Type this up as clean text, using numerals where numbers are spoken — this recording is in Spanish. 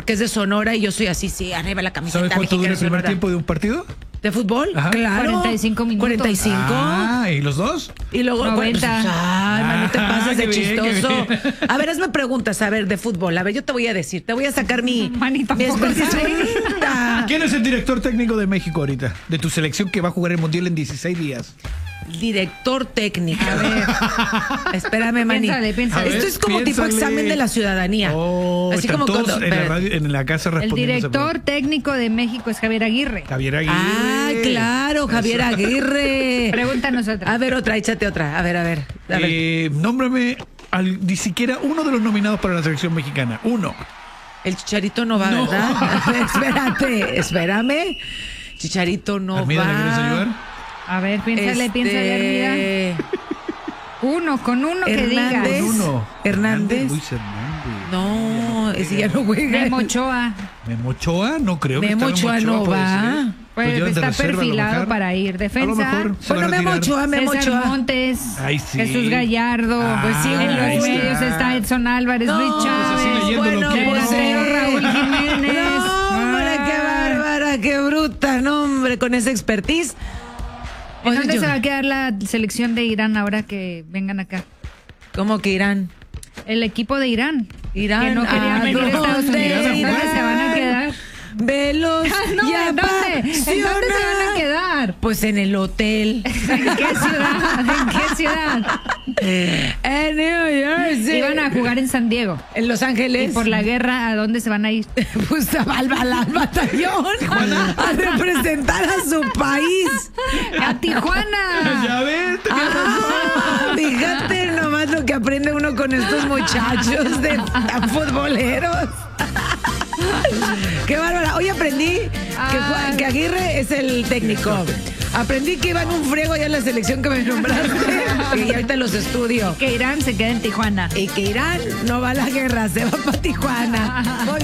porque es de Sonora y yo soy así, sí, arriba la camiseta ¿Sabes cuánto dura mexicana el primer Sonora. tiempo de un partido? ¿De fútbol? Ajá. Claro. 45 minutos. 45. ¿Y los dos? Y luego, 90. No te pases de qué bien, qué chistoso. bien. A ver, hazme preguntas, a ver, de fútbol. A ver, yo te voy a decir, te voy a sacar mi Manita, experiencia. ¿Quién es el director técnico de México ahorita? De tu selección que va a jugar el Mundial en 16 días. Director técnico. A ver. Espérame, Mani. Piénsale. Esto es como tipo piénsale. examen de la ciudadanía. Así como todos en la casa El respondiendo. director técnico de México es Javier Aguirre. Javier Aguirre. Ah, claro, Javier Aguirre. Pregúntanos otra. A ver, otra, échate otra. A ver. Nómbrame ni siquiera uno de los nominados para la selección mexicana. Uno. El Chicharito no va, ¿verdad? A ver, espérame. Chicharito no Armida, va. ¿le quieres ayudar? A ver, piénsale, Armida. Uno, con uno que digas. Hernández. Uno. Hernández. Luis Hernández. No, ese ya no juega. Memo Ochoa. Memo Ochoa, no creo que Memo esté Ochoa no puede va. ser, ¿eh? Pues llevan de está reserva, a lo perfilado mejor. para ir. A lo Defensa. mejor se va a Bueno, Memo retirar. César Ochoa. Montes. Ay, sí. Jesús Gallardo. Pues sí, en ahí los está. medios está Edson Álvarez, No, Luis así Chávez. leyendo bueno, lo que pues, dice. Raúl Jiménez. No, hombre, qué bárbara, qué bruta, no, hombre, con esa expertise. ¿En Oye, dónde yo- se va a quedar la selección de Irán ahora que vengan acá? ¿Cómo que Irán? El equipo de Irán. Irán. Que no querían venir a Estados ¿dónde Unidos. ¿Dónde irán? se van a quedar? Velos No, y ¿en dónde? ¿En dónde se van a apasionados. quedar? Pues en el hotel. ¿En qué ciudad? ¿En qué ciudad? En New Jersey. Iban a jugar en San Diego. En Los Ángeles. Y por la guerra, ¿a dónde se van a ir? Pues al batallón a representar a su país. ¡A Tijuana! Ya ves, te quedas Fíjate nomás lo que aprende uno con estos muchachos de futboleros. Qué bárbara. Hoy aprendí que Aguirre es el técnico. Aprendí que iba en un friego allá en la selección que me nombraste. Y ahorita los estudio. Que Irán se queda en Tijuana. Y que Irán no va a la guerra, se va para Tijuana. Muy